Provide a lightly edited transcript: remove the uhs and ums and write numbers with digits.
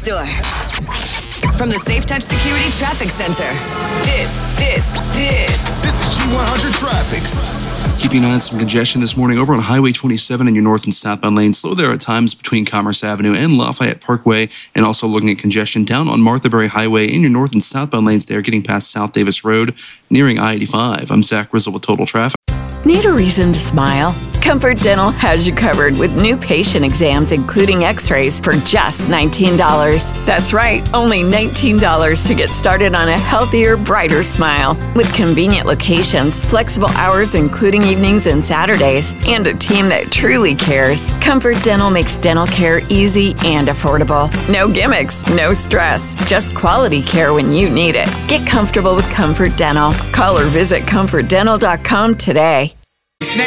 store. From the Safe Touch Security Traffic Center, this is G100 Traffic. Keeping an eye on some congestion this morning over on Highway 27 in your north and southbound lanes. Slow there at times between Commerce Avenue and Lafayette Parkway, and also looking at congestion down on Martha Berry Highway in your north and southbound lanes there, getting past South Davis Road, nearing I-85. I'm Zach Grizzle with Total Traffic. Need a reason to smile? Comfort Dental has you covered with new patient exams, including x-rays, for just $19. That's right, only $19 to get started on a healthier, brighter smile. With convenient locations, flexible hours including evenings and Saturdays, and a team that truly cares, Comfort Dental makes dental care easy and affordable. No gimmicks, no stress, just quality care when you need it. Get comfortable with Comfort Dental. Call or visit comfortdental.com today.